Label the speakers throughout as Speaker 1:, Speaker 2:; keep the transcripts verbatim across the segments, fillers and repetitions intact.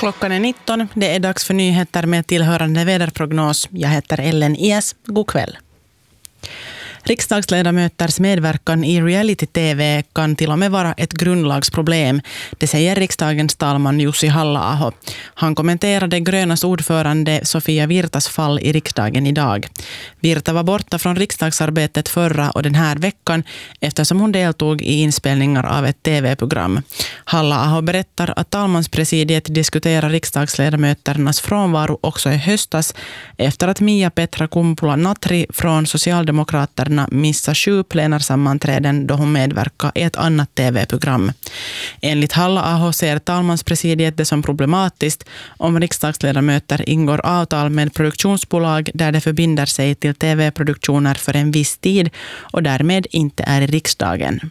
Speaker 1: Klockan är nitton. Det är dags för nyheter med tillhörande väderprognos. Jag heter Ellen Ies. God kväll. Riksdagsledamöters medverkan i reality-T V kan till och med vara ett grundlagsproblem. Det säger riksdagens talman Jussi Halla-aho. Han kommenterade Grönas ordförande Sofia Virtas fall i riksdagen idag. Virta var borta från riksdagsarbetet förra och den här veckan eftersom hon deltog i inspelningar av ett T V-program. Halla-aho berättar att talmanspresidiet diskuterar riksdagsledamöternas frånvaro också i höstas efter att Mia Petra Kumpula-Natri från Socialdemokraterna missa sju plenarsammanträden då hon medverkar i ett annat T V-program. Enligt Halla-aho ser talmanspresidiet det som problematiskt om riksdagsledamöter ingår avtal med produktionsbolag där det förbinder sig till T V-produktioner för en viss tid och därmed inte är i riksdagen.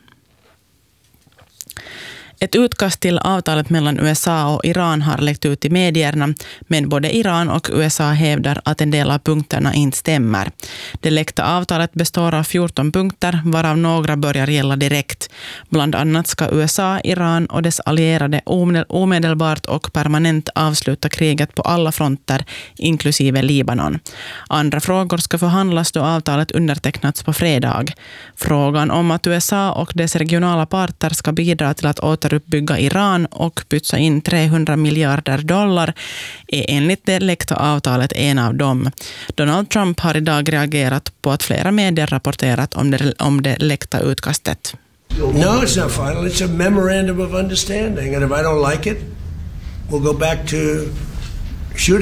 Speaker 1: Ett utkast till avtalet mellan U S A och Iran har läckt ut i medierna, men både Iran och U S A hävdar att en del av punkterna inte stämmer. Det läckta avtalet består av fjorton punkter, varav några börjar gälla direkt. Bland annat ska U S A, Iran och dess allierade omedelbart och permanent avsluta kriget på alla fronter, inklusive Libanon. Andra frågor ska förhandlas då avtalet undertecknats på fredag. Frågan om att U S A och dess regionala parter ska bidra till att åter uppbygga Iran och pytsa in trehundra miljarder dollar är enligt det läckta avtalet en av dem. Donald Trump har idag reagerat på att flera medier rapporterat om det, om det läckta utkastet.
Speaker 2: No, it's not final. It's a memorandum of understanding. And if I don't like it, we'll go back to shooting.